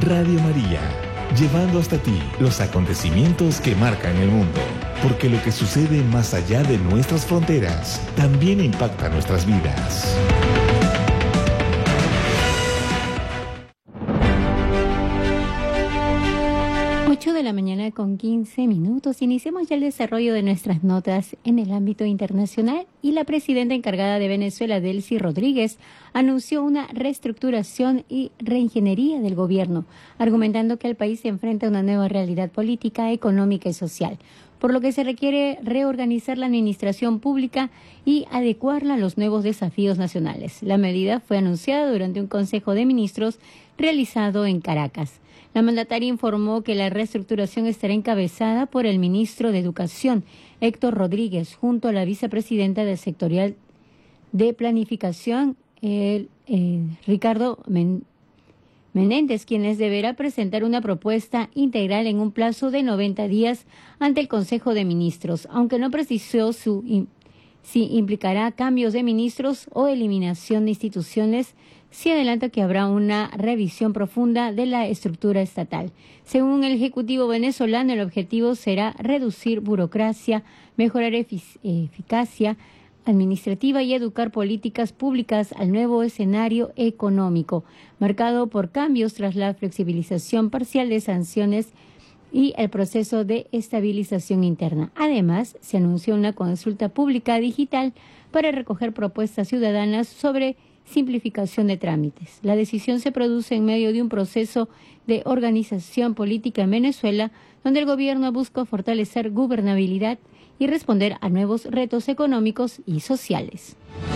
Radio María, llevando hasta ti los acontecimientos que marcan el mundo, porque lo que sucede más allá de nuestras fronteras también impacta nuestras vidas. De la mañana con 15 minutos. Iniciamos ya el desarrollo de nuestras notas en el ámbito internacional y la presidenta encargada de Venezuela, Delcy Rodríguez, anunció una reestructuración y reingeniería del gobierno, argumentando que el país se enfrenta a una nueva realidad política, económica y social, por lo que se requiere reorganizar la administración pública y adecuarla a los nuevos desafíos nacionales. La medida fue anunciada durante un Consejo de Ministros realizado en Caracas. La mandataria informó que la reestructuración estará encabezada por el ministro de Educación, Héctor Rodríguez, junto a la vicepresidenta del Sectorial de Planificación, Ricardo Menéndez, quien les deberá presentar una propuesta integral en un plazo de 90 días ante el Consejo de Ministros, aunque no precisó si implicará cambios de ministros o eliminación de instituciones. Sí adelanta que habrá una revisión profunda de la estructura estatal. Según el Ejecutivo venezolano, el objetivo será reducir burocracia, mejorar eficacia administrativa y educar políticas públicas al nuevo escenario económico, marcado por cambios tras la flexibilización parcial de sanciones y el proceso de estabilización interna. Además, se anunció una consulta pública digital para recoger propuestas ciudadanas sobre simplificación de trámites. La decisión se produce en medio de un proceso de organización política en Venezuela, donde el gobierno busca fortalecer gobernabilidad y responder a nuevos retos económicos y sociales.